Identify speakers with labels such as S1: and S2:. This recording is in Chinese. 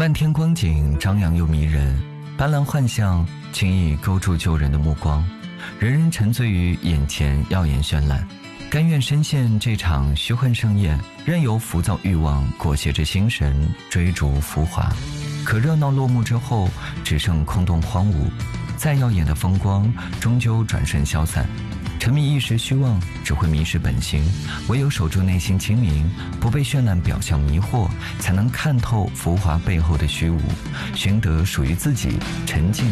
S1: 漫天光景张扬又迷人，斑斓幻象轻易勾住旧人的目光，人人沉醉于眼前耀眼绚烂，甘愿深陷这场虚幻盛宴，任由浮躁欲望裹挟着心神追逐浮华。可热闹落幕之后，只剩空洞荒芜，再耀眼的风光终究转瞬消散。沉迷一时虚妄，只会迷失本心，唯有守住内心清明，不被绚烂表象迷惑，才能看透浮华背后的虚无，寻得属于自己沉静